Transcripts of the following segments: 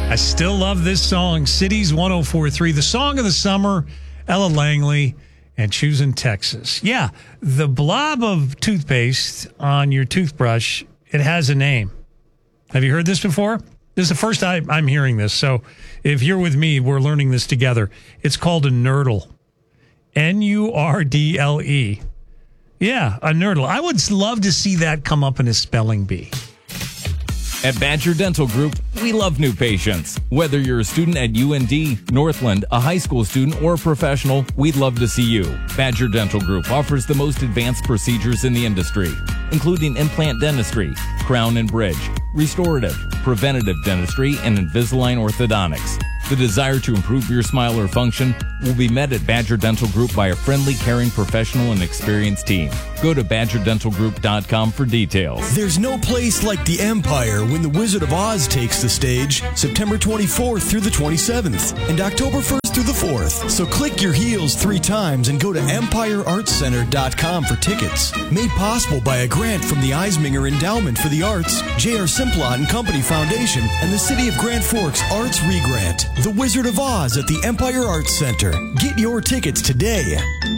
I still love this song, Cities 104.3, the song of the summer, Ella Langley and Choosing Texas. Yeah, the blob of toothpaste on your toothbrush, it has a name. Have you heard this before? This is the first time I'm hearing this, so if you're with me, we're learning this together. It's called a nurdle. Nurdle. Yeah, a nurdle. I would love to see that come up in a spelling bee. At Badger Dental Group, we love new patients. Whether you're a student at UND, Northland, a high school student, or a professional, we'd love to see you. Badger Dental Group offers the most advanced procedures in the industry, including implant dentistry, crown and bridge, restorative, preventative dentistry, and Invisalign orthodontics. The desire to improve your smile or function will be met at Badger Dental Group by a friendly, caring, professional, and experienced team. Go to BadgerDentalGroup.com for details. There's no place like the Empire when The Wizard of Oz takes the stage September 24th through the 27th and October 1st through the 4th. So click your heels 3 times and go to EmpireArtsCenter.com for tickets. Made possible by a grant from the Eisminger Endowment for the Arts, J.R. Simplot and Company Foundation, and the City of Grand Forks Arts Regrant. The Wizard of Oz at the Empire Arts Center. Get your tickets today.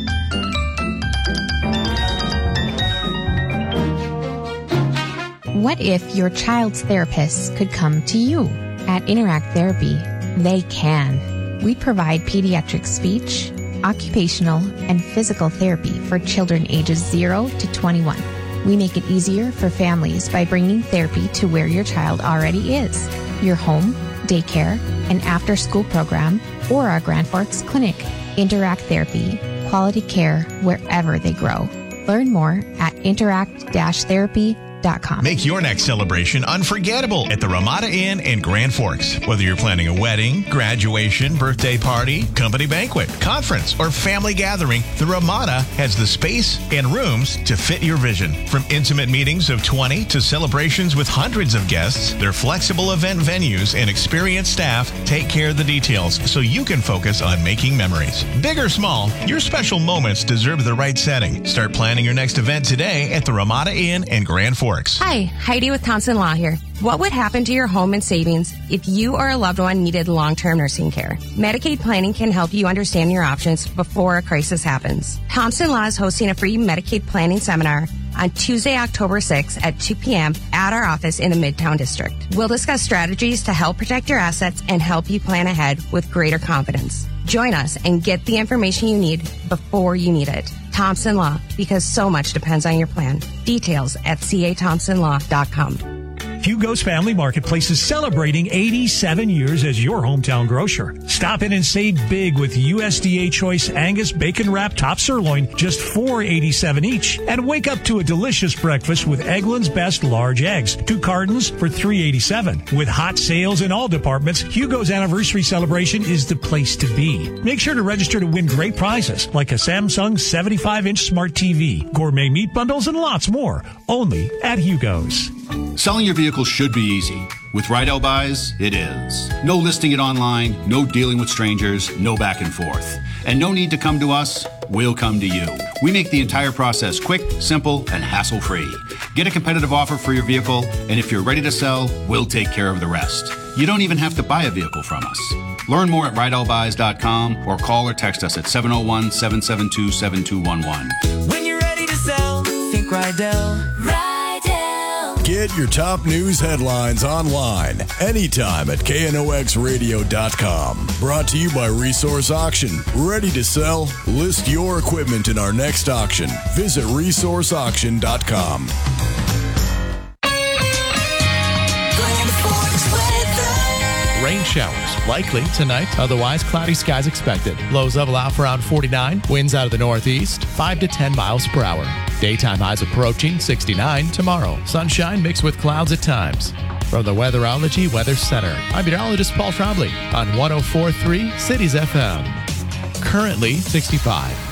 What if your child's therapist could come to you? At Interact Therapy, they can. We provide pediatric speech, occupational, and physical therapy for children ages 0 to 21. We make it easier for families by bringing therapy to where your child already is. Your home, daycare, and after-school program, or our Grand Forks Clinic. Interact Therapy, quality care wherever they grow. Learn more at interact-therapy.com. Make your next celebration unforgettable at the Ramada Inn in Grand Forks. Whether you're planning a wedding, graduation, birthday party, company banquet, conference, or family gathering, the Ramada has the space and rooms to fit your vision. From intimate meetings of 20 to celebrations with hundreds of guests, their flexible event venues and experienced staff take care of the details so you can focus on making memories. Big or small, your special moments deserve the right setting. Start planning your next event today at the Ramada Inn in Grand Forks. Hi, Heidi with Thompson Law here. What would happen to your home and savings if you or a loved one needed long-term nursing care? Medicaid planning can help you understand your options before a crisis happens. Thompson Law is hosting a free Medicaid planning seminar on Tuesday, October 6th at 2 p.m. at our office in the Midtown District. We'll discuss strategies to help protect your assets and help you plan ahead with greater confidence. Join us and get the information you need before you need it. Thompson Law, because so much depends on your plan. Details at cathompsonlaw.com. Hugo's Family Marketplace is celebrating 87 years as your hometown grocer. Stop in and save big with USDA Choice Angus Bacon Wrap Top Sirloin, just $4.87 each. And wake up to a delicious breakfast with Eggland's Best Large Eggs, 2 cartons for $3.87. With hot sales in all departments, Hugo's anniversary celebration is the place to be. Make sure to register to win great prizes like a Samsung 75-inch smart TV, gourmet meat bundles, and lots more. Only at Hugo's. Selling your vehicle should be easy. With Rydell Buys, it is. No listing it online, no dealing with strangers, no back and forth. And no need to come to us, we'll come to you. We make the entire process quick, simple, and hassle-free. Get a competitive offer for your vehicle, and if you're ready to sell, we'll take care of the rest. You don't even have to buy a vehicle from us. Learn more at RydellBuys.com or call or text us at 701-772-7211. When you're ready to sell, think Rydell. Get your top news headlines online anytime at KNOXradio.com. Brought to you by Resource Auction. Ready to sell? List your equipment in our next auction. Visit resourceauction.com. Rain showers likely tonight, otherwise cloudy skies expected. Lows level out for around 49. Winds out of the northeast, 5 to 10 miles per hour. Daytime highs approaching 69 tomorrow. Sunshine mixed with clouds at times. From the Weatherology Weather Center, I'm meteorologist Paul Trombley on 104.3 Cities FM. Currently 65.